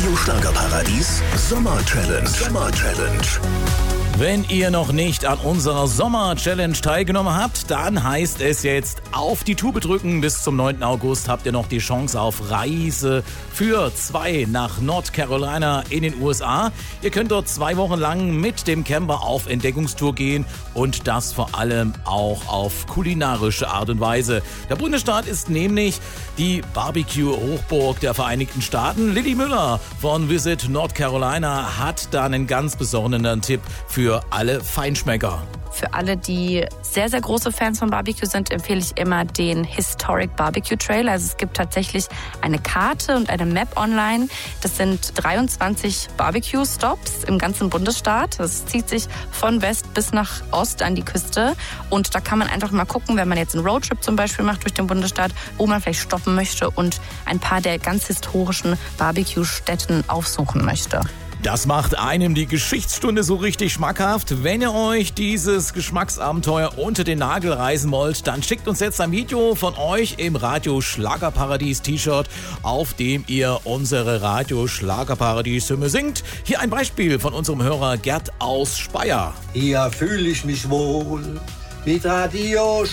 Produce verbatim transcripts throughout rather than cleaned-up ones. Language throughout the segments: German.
Radio Schlagerparadies Sommer Challenge. Sommer Challenge. Wenn ihr noch nicht an unserer Sommer-Challenge teilgenommen habt, dann heißt es jetzt auf die Tube drücken. Bis zum neunten August habt ihr noch die Chance auf Reise für zwei nach North Carolina in den U S A. Ihr könnt dort zwei Wochen lang mit dem Camper auf Entdeckungstour gehen und das vor allem auch auf kulinarische Art und Weise. Der Bundesstaat ist nämlich die Barbecue-Hochburg der Vereinigten Staaten. Lilly Müller von Visit North Carolina hat da einen ganz besonderen Tipp für alle Feinschmecker. Für alle, die sehr, sehr große Fans von Barbecue sind, empfehle ich immer den Historic Barbecue Trail. Also es gibt tatsächlich eine Karte und eine Map online. Das sind dreiundzwanzig Barbecue-Stops im ganzen Bundesstaat. Das zieht sich von West bis nach Ost an die Küste. Und da kann man einfach mal gucken, wenn man jetzt einen Roadtrip zum Beispiel macht durch den Bundesstaat, wo man vielleicht stoppen möchte und ein paar der ganz historischen Barbecue-Stätten aufsuchen möchte. Das macht einem die Geschichtsstunde so richtig schmackhaft. Wenn ihr euch dieses Geschmacksabenteuer unter den Nagel reißen wollt, dann schickt uns jetzt ein Video von euch im Radio Schlagerparadies T-Shirt, auf dem ihr unsere Radio Schlagerparadies Hymne singt. Hier ein Beispiel von unserem Hörer Gerd aus Speyer. Hier fühle ich mich wohl mit Radio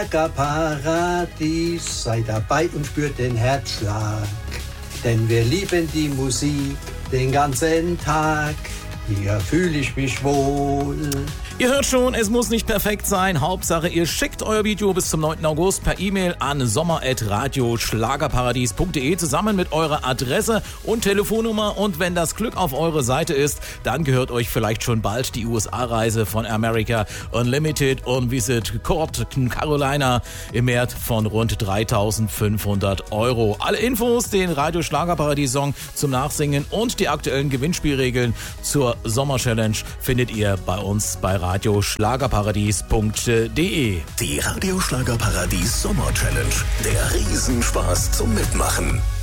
Schlagerparadies. Seid dabei und spürt den Herzschlag, denn wir lieben die Musik den ganzen Tag. Hier fühle ich mich wohl. Ihr hört schon, es muss nicht perfekt sein. Hauptsache, ihr schickt euer Video bis zum neunten August per E-Mail an sommer at radioschlagerparadies punkt de zusammen mit eurer Adresse und Telefonnummer. Und wenn das Glück auf eure Seite ist, dann gehört euch vielleicht schon bald die U S A-Reise von America Unlimited und Visit North Carolina im Wert von rund dreitausendfünfhundert Euro. Alle Infos, den Radio Schlagerparadies-Song zum Nachsingen und die aktuellen Gewinnspielregeln zur Sommer-Challenge findet ihr bei uns bei Radio Schlagerparadies punkt de. Die Radio Schlagerparadies Sommer Challenge. Der Riesenspaß zum Mitmachen.